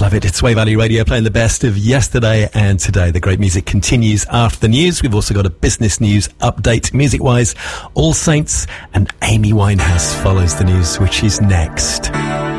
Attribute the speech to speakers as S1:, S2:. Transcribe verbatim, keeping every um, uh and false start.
S1: love it. It's Wave Valley Radio playing the best of yesterday and today. The great music continues after the news. We've also got a business news update music-wise. All Saints and Amy Winehouse follows the news, which is next.